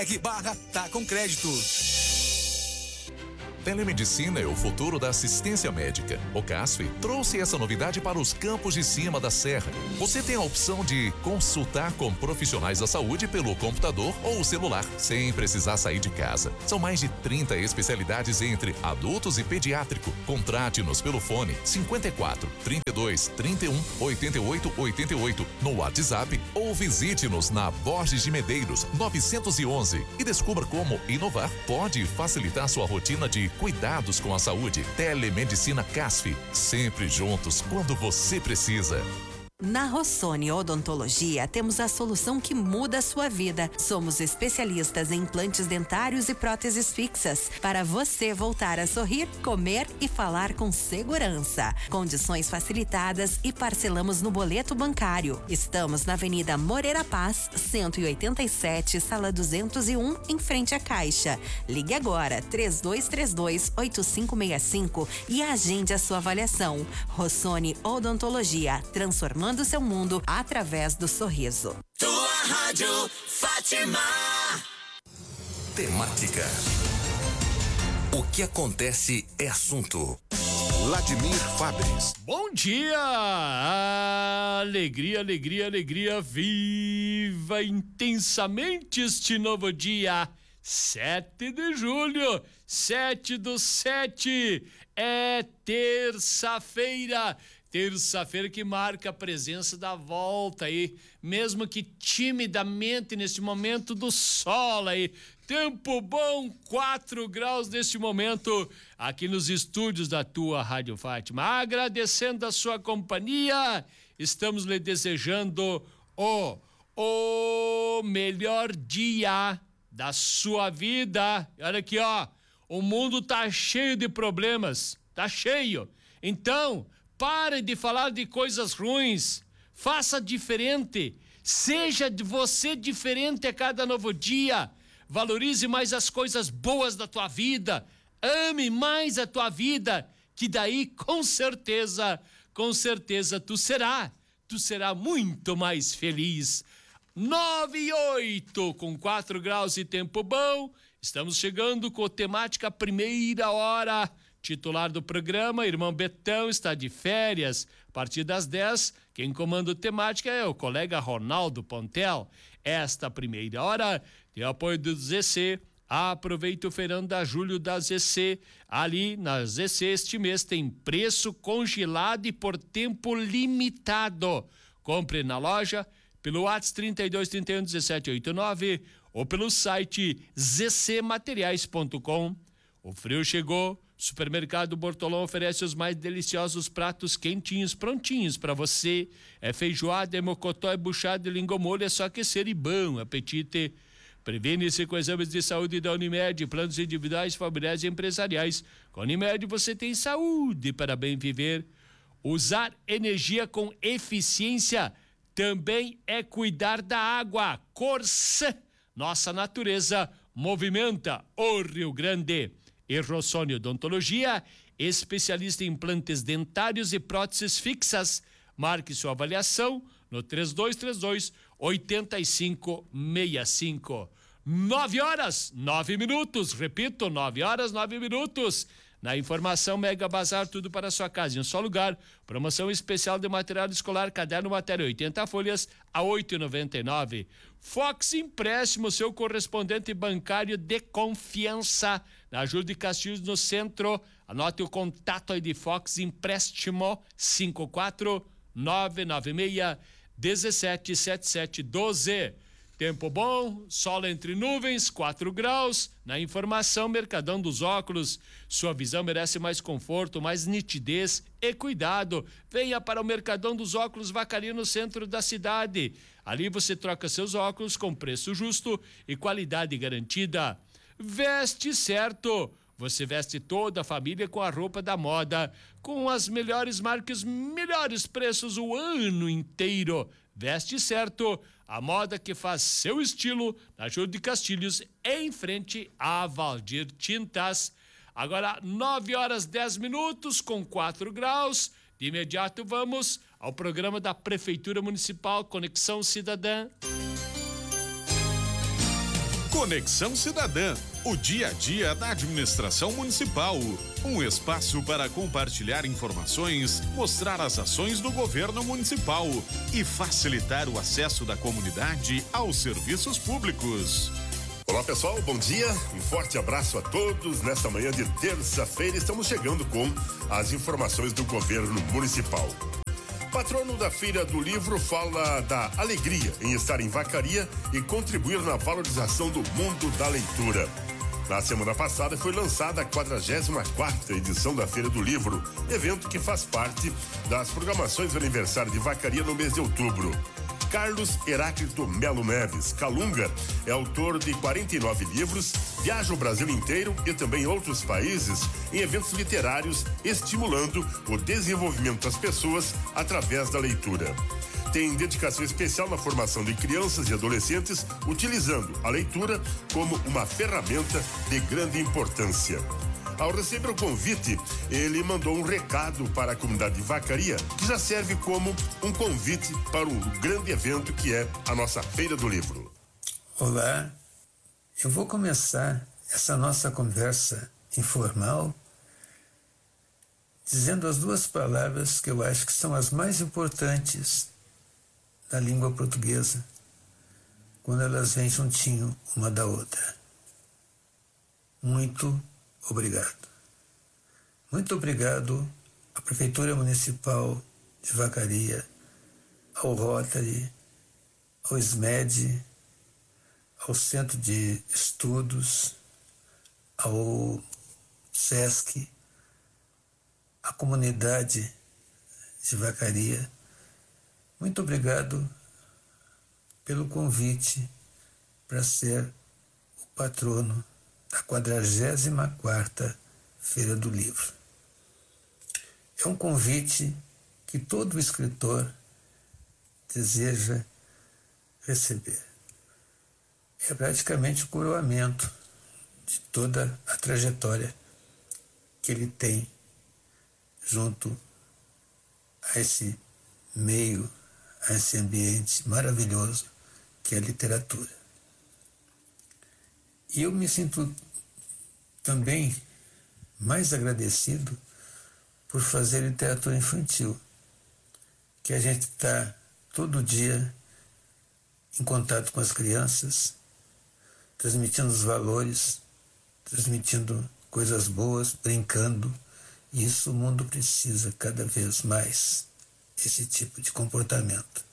Tá com crédito. Telemedicina é o futuro da assistência médica. O CASF trouxe essa novidade para os campos de cima da serra. Você tem a opção de consultar com profissionais da saúde pelo computador ou celular, sem precisar sair de casa. São mais de 30 especialidades entre adultos e pediátrico. Contrate-nos pelo fone 54 32 31 88 88 no WhatsApp ou visite-nos na Borges de Medeiros 911 e descubra como inovar pode facilitar sua rotina de cuidados com a saúde. Telemedicina CASF, sempre juntos quando você precisa. Na Rossoni Odontologia, temos a solução que muda a sua vida. Somos especialistas em implantes dentários e próteses fixas, para você voltar a sorrir, comer e falar com segurança. Condições facilitadas e parcelamos no boleto bancário. Estamos na Avenida Moreira Paz, 187, sala 201, em frente à Caixa. Ligue agora, 3232-8565 e agende a sua avaliação. Rossoni Odontologia, transformando do seu mundo através do sorriso. Tua Rádio Fátima. Temática. O que acontece é assunto. Vladimir Fabres. Bom dia! Alegria, alegria, alegria. Viva intensamente este novo dia. 7 de julho, 7/7. É terça-feira. Terça-feira que marca a presença da volta aí, mesmo que timidamente neste momento do sol aí. Tempo bom, 4 graus neste momento, aqui nos estúdios da tua Rádio Fátima. Agradecendo a sua companhia, estamos lhe desejando o melhor dia da sua vida. Olha aqui, ó, o mundo tá cheio de problemas, tá cheio. Então, pare de falar de coisas ruins, faça diferente, seja você diferente a cada novo dia, valorize mais as coisas boas da tua vida, ame mais a tua vida, que daí com certeza tu será muito mais feliz. 9:08 com 4 graus e tempo bom, estamos chegando com a temática primeira hora. Titular do programa, irmão Betão, está de férias. A partir das 10, quem comanda a temática é o colega Ronaldo Pontel. Esta primeira hora tem apoio do ZC. Aproveita o feirão da Julho da ZC. Ali na ZC este mês tem preço congelado e por tempo limitado. Compre na loja pelo WhatsApp 32 31 17 89 ou pelo site zcmateriais.com. O frio chegou. Supermercado Bortolão oferece os mais deliciosos pratos quentinhos, prontinhos para você. É feijoada, é mocotó, é buchada, é língua molho, é só aquecer e bom apetite. Previne-se com exames de saúde da Unimed, planos individuais, familiares e empresariais. Com a Unimed você tem saúde para bem viver. Usar energia com eficiência também é cuidar da água. Corsã, nossa natureza movimenta o Rio Grande. E Rossoni Odontologia, especialista em implantes dentários e próteses fixas. Marque sua avaliação no 3232-8565. 9:09, repito, 9:09. Na informação Mega Bazar, tudo para a sua casa em um só lugar. Promoção especial de material escolar, caderno matéria 80 folhas a 8,99. Fox Empréstimo, seu correspondente bancário de confiança. Na Júlio de Castilhos, no centro. Anote o contato aí de Fox Empréstimo, 54996-177712. Tempo bom, sol entre nuvens, 4 graus. Na informação, Mercadão dos Óculos. Sua visão merece mais conforto, mais nitidez e cuidado. Venha para o Mercadão dos Óculos Vacaria, no centro da cidade. Ali você troca seus óculos com preço justo e qualidade garantida. Veste certo. Você veste toda a família com a roupa da moda, com as melhores marcas, melhores preços o ano inteiro. Veste certo, a moda que faz seu estilo, na Júlio de Castilhos, em frente a Valdir Tintas. Agora 9:10 com 4 graus. De imediato vamos ao programa da Prefeitura Municipal Conexão Cidadã. Conexão Cidadã, o dia a dia da administração municipal. Um espaço para compartilhar informações, mostrar as ações do governo municipal e facilitar o acesso da comunidade aos serviços públicos. Olá pessoal, bom dia, um forte abraço a todos. Nesta manhã de terça-feira estamos chegando com as informações do governo municipal. Patrono da Feira do Livro fala da alegria em estar em Vacaria e contribuir na valorização do mundo da leitura. Na semana passada foi lançada a 44ª edição da Feira do Livro, evento que faz parte das programações do aniversário de Vacaria no mês de outubro. Carlos Heráclito Melo Neves Calunga é autor de 49 livros, viaja o Brasil inteiro e também outros países em eventos literários, estimulando o desenvolvimento das pessoas através da leitura. Tem dedicação especial na formação de crianças e adolescentes, utilizando a leitura como uma ferramenta de grande importância. Ao receber o convite, ele mandou um recado para a comunidade de Vacaria, que já serve como um convite para o grande evento que é a nossa Feira do Livro. Olá, eu vou começar essa nossa conversa informal dizendo as duas palavras que eu acho que são as mais importantes da língua portuguesa, quando elas vêm juntinho uma da outra. Muito obrigado. Muito obrigado à Prefeitura Municipal de Vacaria, ao Rotary, ao SMED, ao Centro de Estudos, ao SESC, à comunidade de Vacaria. Muito obrigado pelo convite para ser o patrono da 44ª Feira do Livro. É um convite que todo escritor deseja receber. É praticamente o coroamento de toda a trajetória que ele tem junto a esse meio, a esse ambiente maravilhoso que é a literatura. E eu me sinto também mais agradecido por fazer literatura infantil, que a gente está todo dia em contato com as crianças, transmitindo os valores, transmitindo coisas boas, brincando, e isso o mundo precisa cada vez mais, esse tipo de comportamento.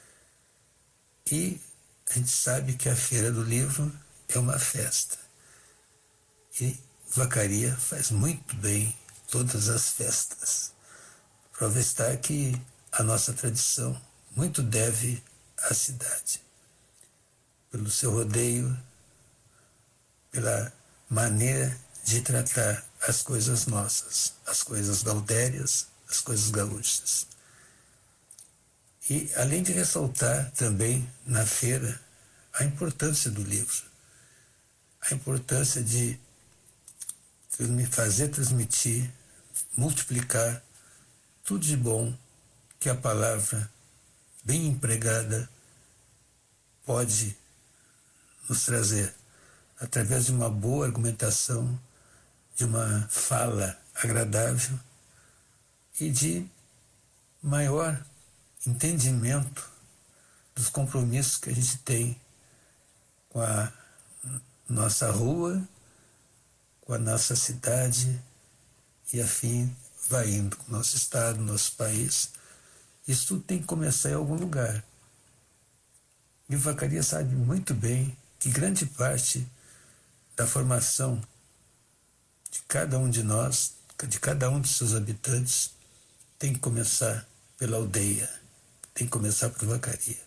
E a gente sabe que a Feira do Livro é uma festa. E Vacaria faz muito bem todas as festas. Prova está que a nossa tradição muito deve à cidade. Pelo seu rodeio, pela maneira de tratar as coisas nossas, as coisas gaudérias, as coisas gaúchas. E além de ressaltar também na feira a importância do livro, a importância de me fazer transmitir, multiplicar tudo de bom que a palavra bem empregada pode nos trazer, através de uma boa argumentação, de uma fala agradável e de maior entendimento dos compromissos que a gente tem com a nossa rua, com a nossa cidade e afim vai indo com o nosso estado, nosso país. Isso tudo tem que começar em algum lugar. E o Vacaria sabe muito bem que grande parte da formação de cada um de nós, de cada um dos seus habitantes, tem que começar pela aldeia, tem que começar por Vacaria.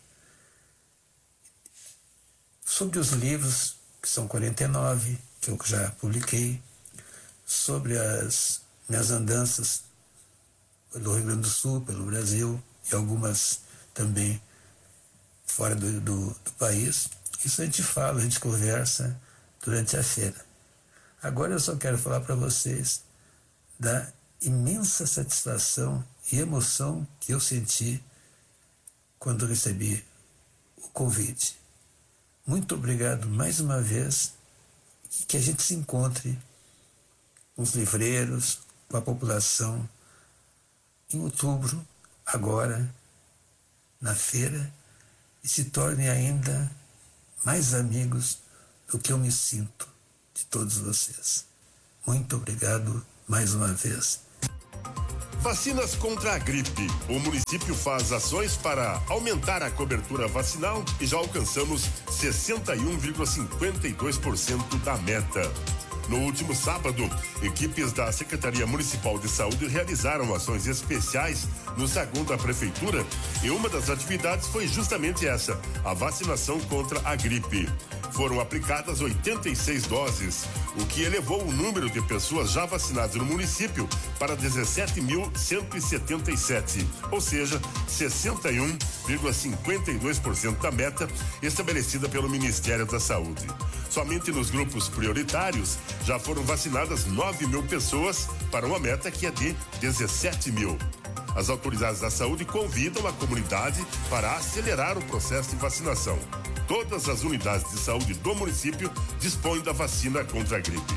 Sobre os livros, que são 49, que eu já publiquei, sobre as minhas andanças pelo Rio Grande do Sul, pelo Brasil, e algumas também fora do país. Isso a gente fala, a gente conversa durante a feira. Agora eu só quero falar para vocês da imensa satisfação e emoção que eu senti quando recebi o convite. Muito obrigado mais uma vez, que a gente se encontre com os livreiros, com a população, em outubro, agora, na feira, e se tornem ainda mais amigos do que eu me sinto de todos vocês. Muito obrigado mais uma vez. Vacinas contra a gripe. O município faz ações para aumentar a cobertura vacinal e já alcançamos 61,52% da meta. No último sábado, equipes da Secretaria Municipal de Saúde realizaram ações especiais no saguão da Prefeitura e uma das atividades foi justamente essa, a vacinação contra a gripe. Foram aplicadas 86 doses, o que elevou o número de pessoas já vacinadas no município para 17.177, ou seja, 61,52% da meta estabelecida pelo Ministério da Saúde. Somente nos grupos prioritários já foram vacinadas 9.000 pessoas para uma meta que é de 17.000. As autoridades da saúde convidam a comunidade para acelerar o processo de vacinação. Todas as unidades de saúde do município dispõem da vacina contra a gripe.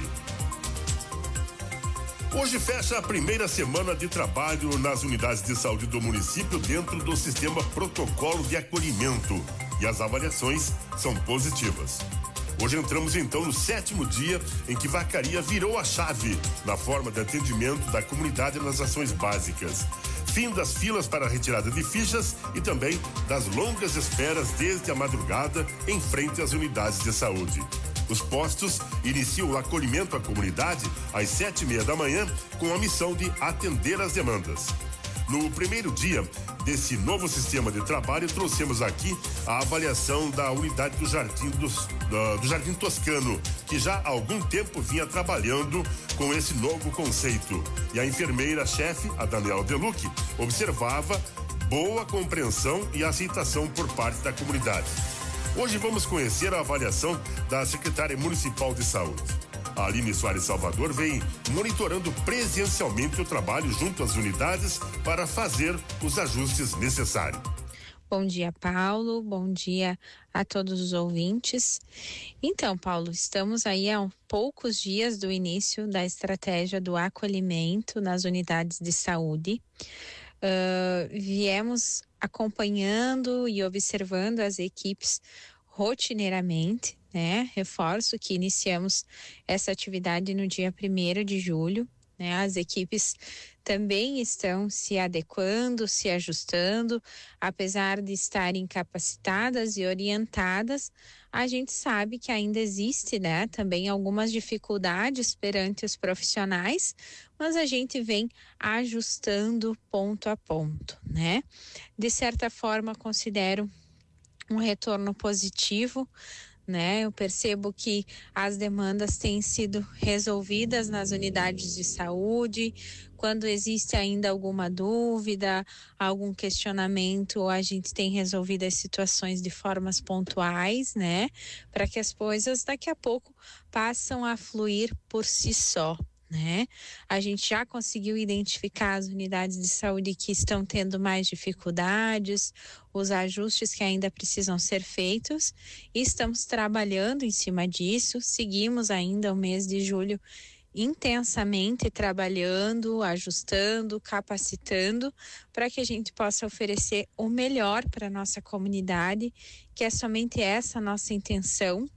Hoje fecha a primeira semana de trabalho nas unidades de saúde do município dentro do sistema protocolo de acolhimento e as avaliações são positivas. Hoje entramos então no 7º dia em que Vacaria virou a chave na forma de atendimento da comunidade nas ações básicas. Fim das filas para a retirada de fichas e também das longas esperas desde a madrugada em frente às unidades de saúde. Os postos iniciam o acolhimento à comunidade às 7:30 da manhã com a missão de atender as demandas. No primeiro dia desse novo sistema de trabalho, trouxemos aqui a avaliação da unidade do Jardim Toscano, que já há algum tempo vinha trabalhando com esse novo conceito. E a enfermeira-chefe, a Daniela Deluque, observava boa compreensão e aceitação por parte da comunidade. Hoje vamos conhecer a avaliação da secretária municipal de saúde. A Aline Soares Salvador vem monitorando presencialmente o trabalho junto às unidades para fazer os ajustes necessários. Bom dia, Paulo. Bom dia a todos os ouvintes. Então, Paulo, estamos aí há poucos dias do início da estratégia do acolhimento nas unidades de saúde. Viemos acompanhando e observando as equipes rotineiramente, né? Reforço que iniciamos essa atividade no dia 1º de julho, né? As equipes também estão se adequando, se ajustando, apesar de estarem capacitadas e orientadas, a gente sabe que ainda existe, né, também algumas dificuldades perante os profissionais, mas a gente vem ajustando ponto a ponto, né? De certa forma, considero um retorno positivo, né? Eu percebo que as demandas têm sido resolvidas nas unidades de saúde. Quando existe ainda alguma dúvida, algum questionamento, a gente tem resolvido as situações de formas pontuais, né? Para que as coisas daqui a pouco passam a fluir por si só, né? A gente já conseguiu identificar as unidades de saúde que estão tendo mais dificuldades, os ajustes que ainda precisam ser feitos e estamos trabalhando em cima disso. Seguimos ainda o mês de julho intensamente trabalhando, ajustando, capacitando para que a gente possa oferecer o melhor para a nossa comunidade, que é somente essa nossa intenção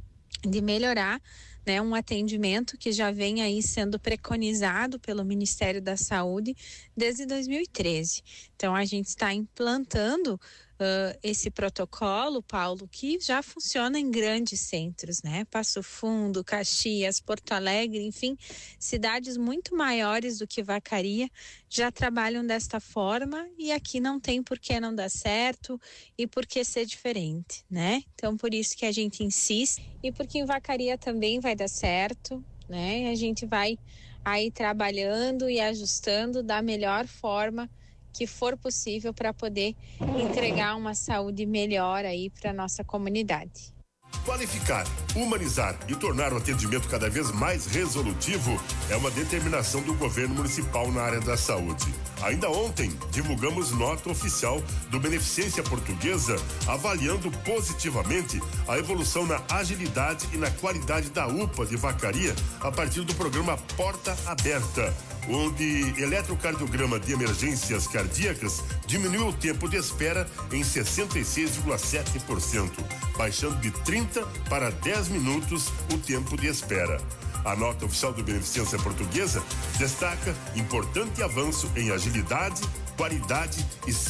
de melhorar, né, um atendimento que já vem aí sendo preconizado pelo Ministério da Saúde desde 2013. Então, a gente está implantando esse protocolo, Paulo, que já funciona em grandes centros, né? Passo Fundo, Caxias, Porto Alegre, enfim, cidades muito maiores do que Vacaria já trabalham desta forma e aqui não tem por que não dar certo e por que ser diferente, né? Então, por isso que a gente insiste e porque em Vacaria também vai dar certo, né? A gente vai aí trabalhando e ajustando da melhor forma que for possível para poder entregar uma saúde melhor aí para nossa comunidade. Qualificar, humanizar e tornar o atendimento cada vez mais resolutivo é uma determinação do governo municipal na área da saúde. Ainda ontem, divulgamos nota oficial do Beneficência Portuguesa avaliando positivamente a evolução na agilidade e na qualidade da UPA de Vacaria a partir do programa Porta Aberta, onde eletrocardiograma de emergências cardíacas diminuiu o tempo de espera em 66,7%, baixando de 30 para 10 minutos o tempo de espera. A nota oficial do Beneficência Portuguesa destaca importante avanço em agilidade, qualidade e